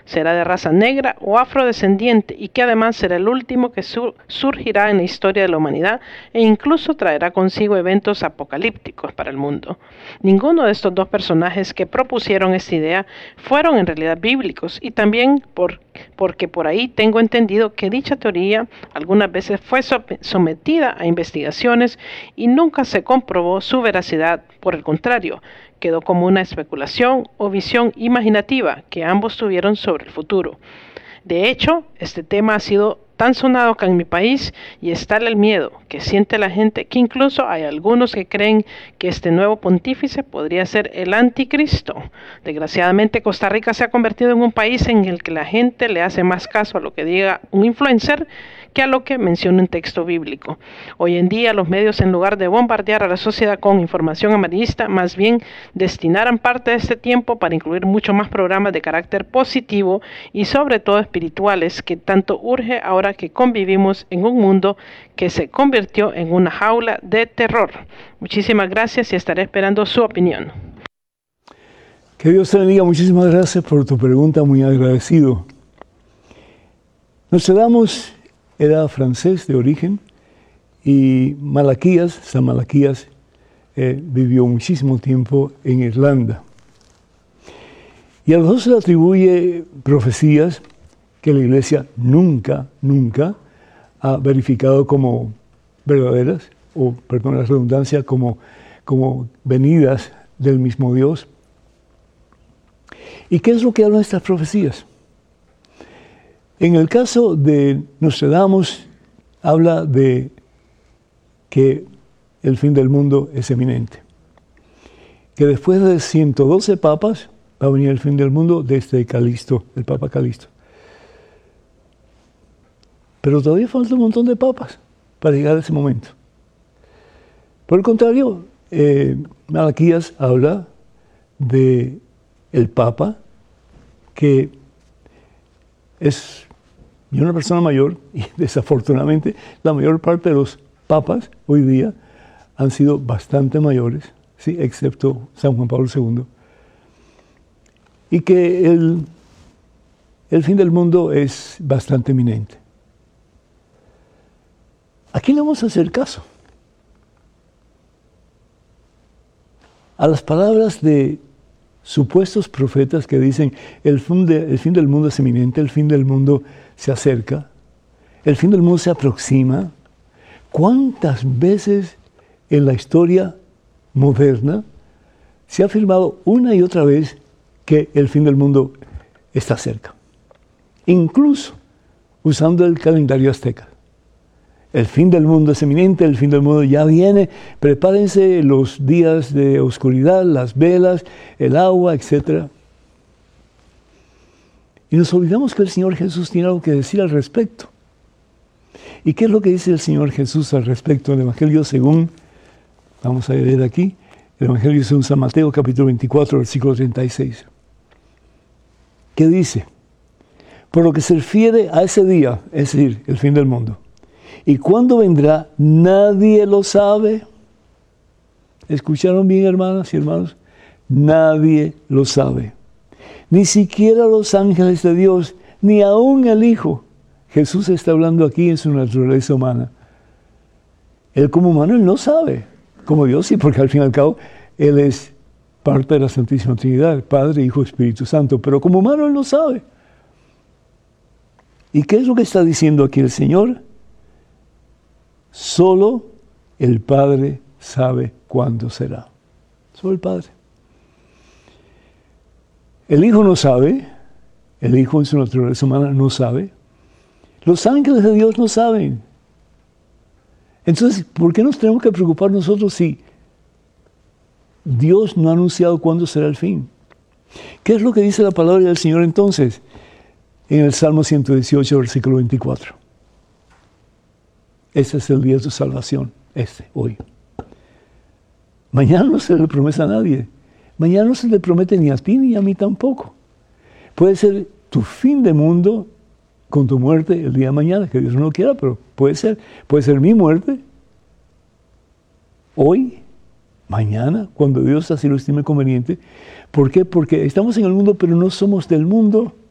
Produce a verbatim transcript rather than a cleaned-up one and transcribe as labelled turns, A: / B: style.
A: será de raza negra o afrodescendiente y que además será el último que sur- surgirá en la historia de la humanidad e incluso traerá consigo eventos apocalípticos para el mundo. Ninguno de estos dos personajes que propusieron esta idea fueron en realidad bíblicos y también por, porque por ahí tengo entendido que dicha teoría algunas veces fue sometida a investigaciones y nunca se comprobó su veracidad. Por el contrario, quedó como una especulación o visión imaginativa que ambos tuvieron sobre el futuro. De hecho, este tema ha sido tan sonado acá en mi país y está el miedo que siente la gente, que incluso hay algunos que creen que este nuevo pontífice podría ser el anticristo. Desgraciadamente, Costa Rica se ha convertido en un país en el que la gente le hace más caso a lo que diga un influencer que a lo que menciona un texto bíblico. Hoy en día los medios, en lugar de bombardear a la sociedad con información amarillista, más bien destinaran parte de este tiempo para incluir mucho más programas de carácter positivo y sobre todo espirituales, que tanto urge ahora que convivimos en un mundo que se convirtió en una jaula de terror. Muchísimas gracias y estaré esperando su opinión.
B: Que Dios te bendiga. Muchísimas gracias por tu pregunta, muy agradecido. Nostradamus era francés de origen y Malaquías, San Malaquías, eh, vivió muchísimo tiempo en Irlanda. Y a los dos se le atribuye profecías que la Iglesia nunca, nunca ha verificado como verdaderas, o, perdón la redundancia, como, como venidas del mismo Dios. ¿Y qué es lo que hablan estas profecías? En el caso de Nostradamus, habla de que el fin del mundo es eminente. Que después de ciento doce papas va a venir el fin del mundo desde Calixto, el Papa Calixto. Pero todavía falta un montón de papas para llegar a ese momento. Por el contrario, eh, Malaquías habla de el Papa que es una persona mayor, y desafortunadamente la mayor parte de los papas hoy día han sido bastante mayores, ¿sí? Excepto San Juan Pablo segundo, y que el, el fin del mundo es bastante eminente. ¿A quién le vamos a hacer caso? A las palabras de supuestos profetas que dicen el fin, de, el fin del mundo es eminente, el fin del mundo se acerca, el fin del mundo se aproxima. ¿Cuántas veces en la historia moderna se ha afirmado una y otra vez que el fin del mundo está cerca? Incluso usando el calendario azteca. El fin del mundo es eminente, el fin del mundo ya viene, prepárense los días de oscuridad, las velas, el agua, etcétera. Y nos olvidamos que el Señor Jesús tiene algo que decir al respecto. ¿Y qué es lo que dice el Señor Jesús al respecto? El Evangelio según, vamos a leer aquí, el Evangelio según San Mateo, capítulo veinticuatro, versículo treinta y seis. ¿Qué dice? Por lo que se refiere a ese día, es decir, el fin del mundo. ¿Y cuándo vendrá? Nadie lo sabe. ¿Escucharon bien, hermanas y hermanos? Nadie lo sabe. Ni siquiera los ángeles de Dios, ni aún el Hijo. Jesús está hablando aquí en su naturaleza humana. Él como humano, Él no sabe. Como Dios sí, porque al fin y al cabo, Él es parte de la Santísima Trinidad, Padre, Hijo, Espíritu Santo. Pero como humano, Él no sabe. ¿Y qué es lo que está diciendo aquí el Señor? Solo el Padre sabe cuándo será. Solo el Padre. El Hijo no sabe. El Hijo en su naturaleza humana no sabe. Los ángeles de Dios no saben. Entonces, ¿por qué nos tenemos que preocupar nosotros si Dios no ha anunciado cuándo será el fin? ¿Qué es lo que dice la palabra del Señor entonces? En el Salmo ciento dieciocho, versículo veinticuatro. Este es el día de tu salvación, este, hoy. Mañana no se le promete a nadie. Mañana no se le promete ni a ti ni a mí tampoco. Puede ser tu fin de mundo con tu muerte el día de mañana, que Dios no lo quiera, pero puede ser. Puede ser mi muerte hoy, mañana, cuando Dios así lo estime conveniente. ¿Por qué? Porque estamos en el mundo, pero no somos del mundo.